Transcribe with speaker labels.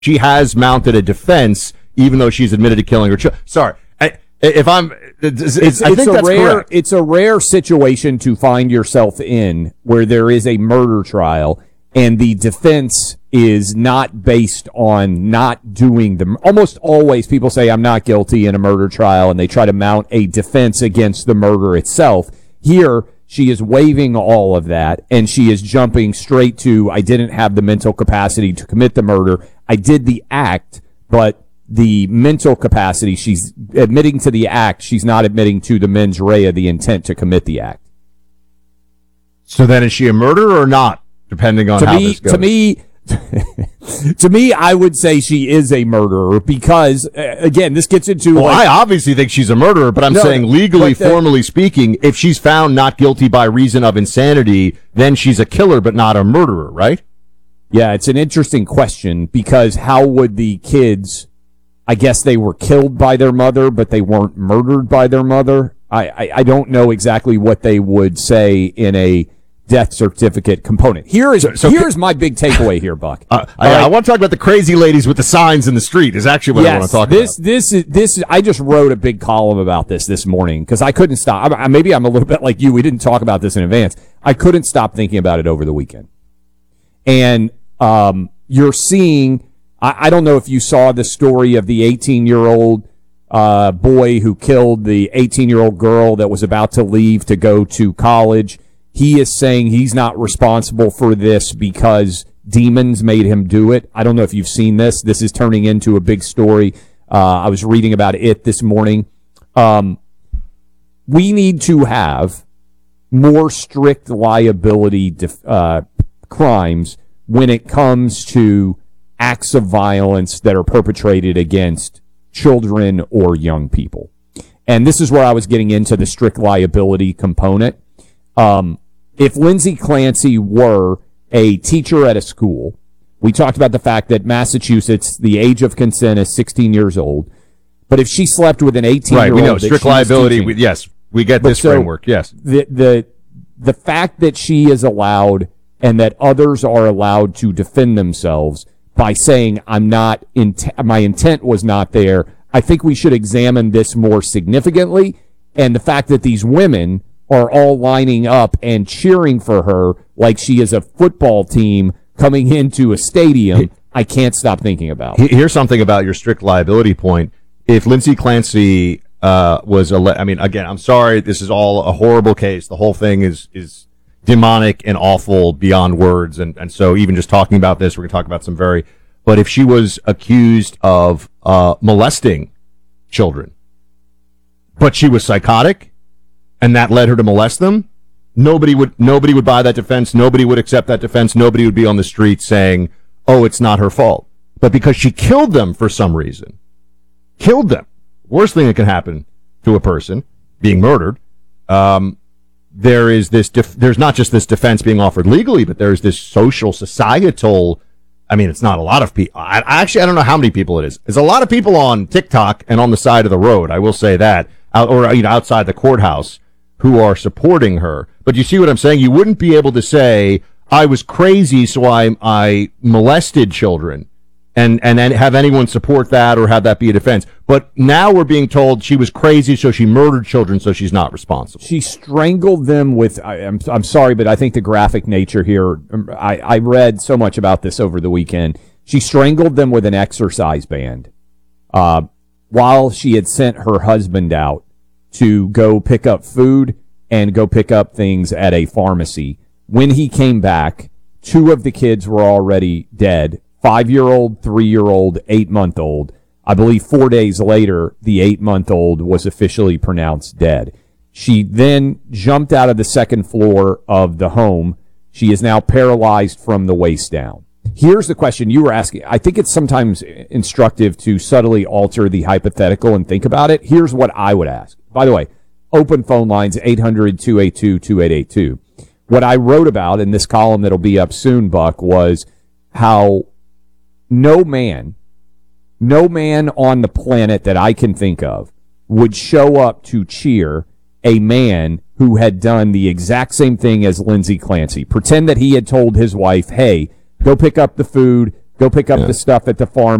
Speaker 1: she has mounted a defense, even though she's admitted to killing her children. Sorry, I think that's correct.
Speaker 2: It's a rare situation to find yourself in where there is a murder trial and the defense is not based on not doing the. Almost always, people say I'm not guilty in a murder trial, and they try to mount a defense against the murder itself. Here, she is waiving all of that, and she is jumping straight to, I didn't have the mental capacity to commit the murder. I did the act, but the mental capacity, she's admitting to the act. She's not admitting to the mens rea, the intent to commit the act.
Speaker 1: So then is she a murderer or not, depending on how this goes?
Speaker 2: To me, I would say she is a murderer because, again, this gets into...
Speaker 1: Well, I obviously think she's a murderer, but I'm saying legally, formally speaking, if she's found not guilty by reason of insanity, then she's a killer but not a murderer, right?
Speaker 2: Yeah, it's an interesting question because how would the kids... I guess they were killed by their mother, but they weren't murdered by their mother. I don't know exactly what they would say in a death certificate component. Here's my big takeaway here, Buck.
Speaker 1: I want to talk about the crazy ladies with the signs in the street is actually what I want to talk about.
Speaker 2: This is. I just wrote a big column about this morning because I couldn't stop. Maybe I'm a little bit like you. We didn't talk about this in advance. I couldn't stop thinking about it over the weekend. And you're seeing... I don't know if you saw the story of the 18-year-old boy who killed the 18-year-old girl that was about to leave to go to college. He is saying he's not responsible for this because demons made him do it. I don't know if you've seen this. This is turning into a big story. I was reading about it this morning. We need to have more strict liability crimes when it comes to acts of violence that are perpetrated against children or young people. And this is where I was getting into the strict liability component. If Lindsay Clancy were a teacher at a school, we talked about the fact that Massachusetts, the age of consent is 16 years old. But if she slept with an 18-year-old...
Speaker 1: Right, we know, strict liability, yes, we get this framework, yes.
Speaker 2: The fact that she is allowed and that others are allowed to defend themselves by saying my intent was not there, I think we should examine this more significantly. And the fact that these women are all lining up and cheering for her like she is a football team coming into a stadium, I can't stop thinking about.
Speaker 1: Here's something about your strict liability point. If Lindsay Clancy again, I'm sorry, this is all a horrible case. The whole thing is demonic and awful beyond words. And so even just talking about this, we're going to talk about but if she was accused of molesting children, but she was psychotic and that led her to molest them, nobody would buy that defense. Nobody would accept that defense. Nobody would be on the street saying, oh, it's not her fault. But because she killed them for some reason, worst thing that can happen to a person, being murdered, there's not just this defense being offered legally, but there's this social, societal, it's not a lot of people. I don't know how many people it is. There's a lot of people on TikTok and on the side of the road, I will say that, outside the courthouse who are supporting her. But you see what I'm saying? You wouldn't be able to say, I was crazy, so I molested children. And then have anyone support that or have that be a defense. But now we're being told she was crazy, so she murdered children, so she's not responsible.
Speaker 2: She strangled them with, I'm sorry, but I think the graphic nature here, I read so much about this over the weekend. She strangled them with an exercise band while she had sent her husband out to go pick up food and go pick up things at a pharmacy. When he came back, 2 of the kids were already dead. 5-year-old, 3-year-old, 8-month-old. I believe 4 days later, the 8-month-old was officially pronounced dead. She then jumped out of the second floor of the home. She is now paralyzed from the waist down. Here's the question you were asking. I think it's sometimes instructive to subtly alter the hypothetical and think about it. Here's what I would ask. By the way, open phone lines, 800-282-2882. What I wrote about in this column that'll be up soon, Buck, was how no man on the planet that I can think of would show up to cheer a man who had done the exact same thing as Lindsay Clancy. Pretend that he had told his wife, hey, go pick up the food, Go pick up the stuff at the farm.